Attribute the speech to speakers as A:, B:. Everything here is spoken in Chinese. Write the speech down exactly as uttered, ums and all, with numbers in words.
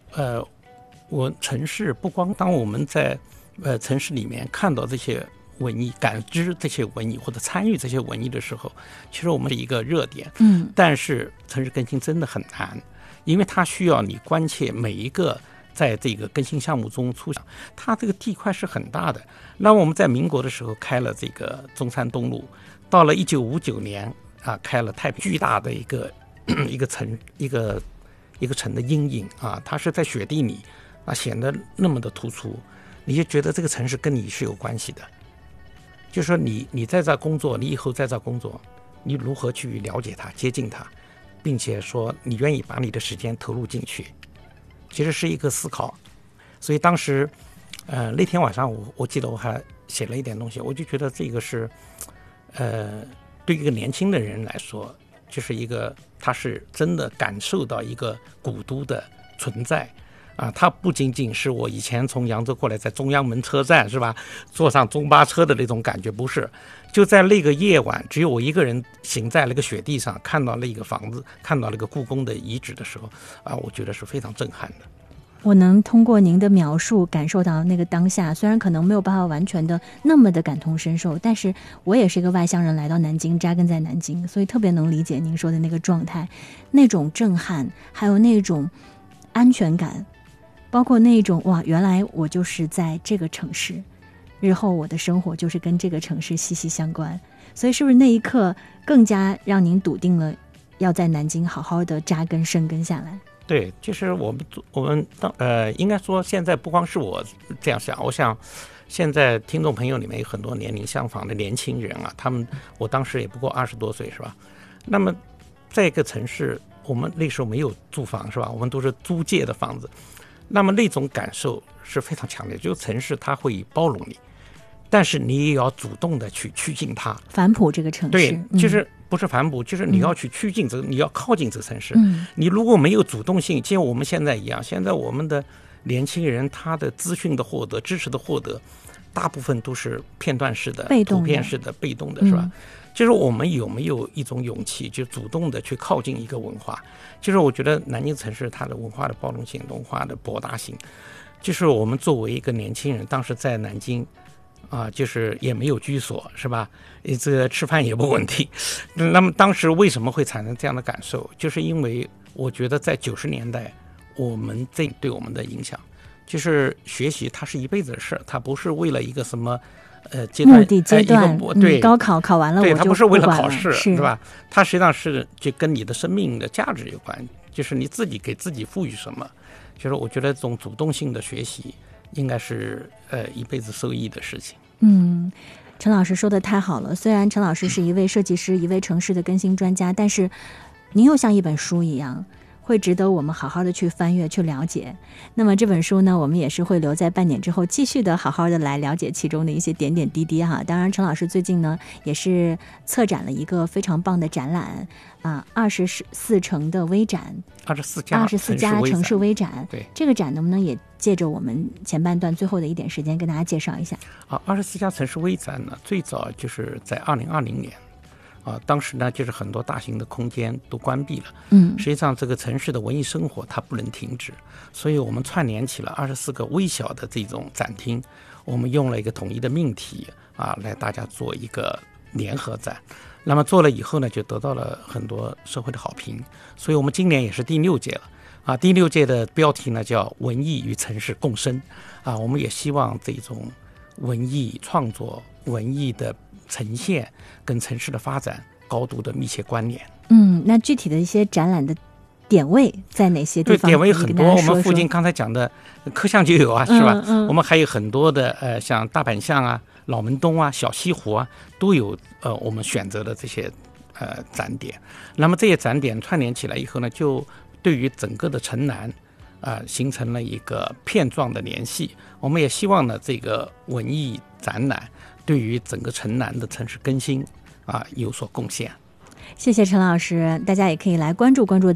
A: 呃，我城市不光当我们在呃城市里面看到这些文艺，感知这些文艺或者参与这些文艺的时候，其实我们是一个热点。
B: 嗯，
A: 但是城市更新真的很难，因为它需要你关切每一个在这个更新项目中出现，它这个地块是很大的。那我们在民国的时候开了这个中山东路，到了一九五九年啊，开了太平，巨大的一个一个城一个一个城的阴影啊，它是在雪地里啊，显得那么的突出，你就觉得这个城市跟你是有关系的。就是说你你在这工作，你以后在这工作，你如何去了解它、接近它，并且说你愿意把你的时间投入进去，其实是一个思考。所以当时，呃，那天晚上我我记得我还写了一点东西，我就觉得这个是，呃，对一个年轻的人来说，就是一个他是真的感受到一个古都的存在。啊，它不仅仅是我以前从扬州过来，在中央门车站是吧，坐上中巴车的那种感觉，不是，就在那个夜晚，只有我一个人行在那个雪地上，看到那个房子，看到那个故宫的遗址的时候，啊，我觉得是非常震撼的。
B: 我能通过您的描述感受到那个当下，虽然可能没有办法完全的那么的感同身受，但是我也是一个外乡人，来到南京，扎根在南京，所以特别能理解您说的那个状态，那种震撼，还有那种安全感。包括那种哇，原来我就是在这个城市，日后我的生活就是跟这个城市息息相关，所以是不是那一刻更加让您笃定了要在南京好好的扎根生根下来？
A: 对，就是我们我们当呃，应该说现在不光是我这样想，我想现在听众朋友里面有很多年龄相仿的年轻人啊，他们我当时也不过二十多岁是吧？那么在一个城市，我们那时候没有住房是吧？我们都是租借的房子。那么那种感受是非常强烈，就是城市它会包容你，但是你也要主动的去趋近它。
B: 反哺这个城市，
A: 对，
B: 嗯、
A: 就是不是反哺，就是你要去趋近这个，嗯、你要靠近这个城市。
B: 嗯，
A: 你如果没有主动性，就像我们现在一样，现在我们的年轻人他的资讯的获得、知识的获得，大部分都是片段式的、
B: 被动的
A: 图片式的、被动的，是吧？
B: 嗯
A: 就是我们有没有一种勇气，就主动的去靠近一个文化？就是我觉得南京城市它的文化的包容性、文化的博大性，就是我们作为一个年轻人，当时在南京啊，就是也没有居所，是吧？这个吃饭也不稳定。那么当时为什么会产生这样的感受？就是因为我觉得在九十年代，我们这对我们的影响，就是学习它是一辈子的事，它不是为了一个什么。呃，阶段
B: 目的阶段，
A: 呃、对、
B: 嗯，高考考完了，
A: 对，它不是为了考试，
B: 是
A: 吧？它实际上是就跟你的生命的价值有关，就是你自己给自己赋予什么。就是我觉得这种主动性的学习，应该是呃一辈子受益的事情。
B: 嗯，陈老师说的太好了。虽然陈老师是一位设计师，一位城市的更新专家，但是您又像一本书一样。会值得我们好好的去翻阅去了解。那么这本书呢，我们也是会留在半年之后继续的好好的来了解其中的一些点点滴滴哈。当然陈老师最近呢也是策展了一个非常棒的展览啊，二十四城的微展，
A: 二十四家
B: 二十四家城市微展。
A: 对，
B: 这个展能不能也借着我们前半段最后的一点时间跟大家介绍一下？
A: 啊，二十四家城市微展呢，最早就是在二零二零年。啊，当时呢，就是很多大型的空间都关闭了。
B: 嗯，
A: 实际上这个城市的文艺生活它不能停止，所以我们串联起了二十四个微小的这种展厅，我们用了一个统一的命题啊，来大家做一个联合展。那么做了以后呢，就得到了很多社会的好评，所以我们今年也是第六届了。啊，第六届的标题呢叫“文艺与城市共生”。啊，我们也希望这种文艺创作、文艺的呈现跟城市的发展高度的密切关联。
B: 嗯，那具体的一些展览的点位在哪些地方？
A: 对，点位很多。我们附近刚才讲的科巷就有啊，是吧？
B: 嗯嗯、
A: 我们还有很多的呃，像大板巷啊、老门东啊、小西湖啊，都有呃我们选择的这些呃展点。那么这些展点串联起来以后呢，就对于整个的城南啊、呃、形成了一个片状的联系。我们也希望呢，这个文艺展览对于整个城南的城市更新啊有所贡献。
B: 谢谢陈老师，大家也可以来关注关注